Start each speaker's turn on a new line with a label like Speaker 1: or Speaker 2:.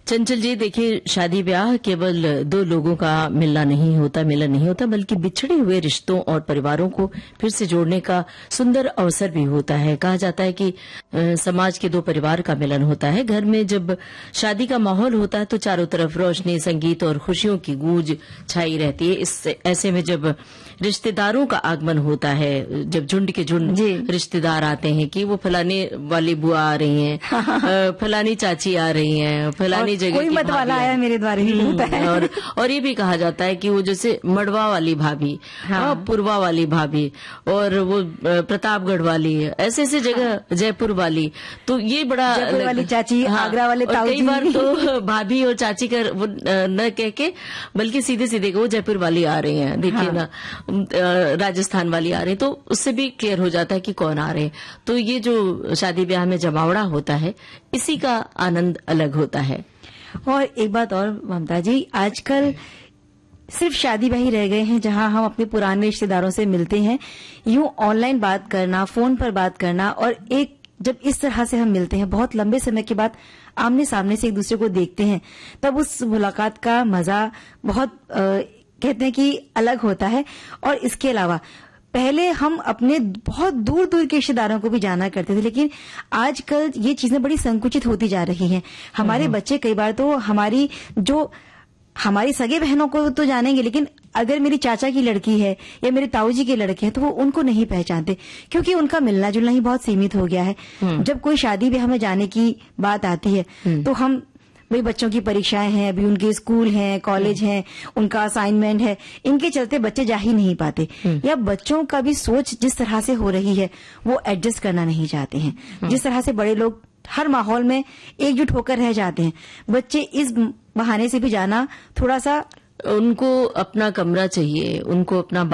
Speaker 1: चंचल जी, देखिए, शादी ब्याह केवल दो लोगों का मिलना नहीं होता, मिलन नहीं होता, बल्कि बिछड़े हुए रिश्तों और परिवारों को फिर से जोड़ने का सुंदर अवसर भी होता है। कहा जाता है कि समाज के दो परिवार का मिलन होता है। घर में जब शादी का माहौल होता है तो चारों तरफ रोशनी, संगीत और खुशियों की गूंज छाई रहती है। ऐसे में जब रिश्तेदारों का आगमन होता है, जब झुंड के झुंड रिश्तेदार आते हैं कि वो फलाने वाली बुआ आ रही हैं, फलानी चाची आ रही हैं, फलानी जगह
Speaker 2: कोई मत वाला आया मेरे द्वारा ही होता है।
Speaker 1: और ये भी कहा जाता है कि वो जैसे मड़वा वाली भाभी, पुरवा वाली भाभी, और वो प्रतापगढ़ वाली, ऐसे जगह, जयपुर वाली, तो ये बड़ा
Speaker 2: जयपुर वाली चाची, आगरा वाले ताऊ जी।
Speaker 1: कई बार तो भाभी और चाची का वो न कह के बल्कि सीधे सीधे वो जयपुर वाली आ रही हैं, देखिए ना, राजस्थान वाली आ रही है, तो उससे भी क्लियर हो जाता है कि कौन आ रहे हैं। तो ये जो शादी ब्याह में जमावड़ा होता है, इसी का आनंद अलग होता है।
Speaker 2: और एक बात और ममता जी, आजकल सिर्फ शादी ब्याह ही रह गए हैं जहां हम अपने पुराने रिश्तेदारों से मिलते हैं। यूं ऑनलाइन बात करना, फोन पर बात करना, और एक जब इस तरह से हम मिलते हैं बहुत लंबे समय के बाद, आमने सामने से एक दूसरे को देखते हैं, तब उस मुलाकात का मजा बहुत कहते हैं कि अलग होता है। और इसके अलावा पहले हम अपने बहुत दूर दूर के रिश्तेदारों को भी जाना करते थे, लेकिन आजकल ये चीजें बड़ी संकुचित होती जा रही हैं। हमारे बच्चे कई बार तो हमारी सगे बहनों को तो जानेंगे, लेकिन अगर मेरी चाचा की लड़की है या मेरे ताऊजी के लड़के हैं तो वो उनको नहीं पहचानते, क्योंकि उनका मिलना जुलना ही बहुत सीमित हो गया है। जब कोई शादी भी हमें जाने की बात आती है तो हम भाई, बच्चों की परीक्षाएं हैं, अभी उनके स्कूल हैं, कॉलेज हैं, उनका असाइनमेंट है, इनके चलते बच्चे जा ही नहीं पाते, या बच्चों का भी सोच जिस तरह से हो रही है वो एडजस्ट करना नहीं चाहते हैं। जिस तरह से बड़े लोग हर माहौल में एकजुट होकर रह जाते हैं, बच्चे इस बहाने से भी जाना थोड़ा सा,
Speaker 1: उनको अपना कमरा चाहिए, उनको अपना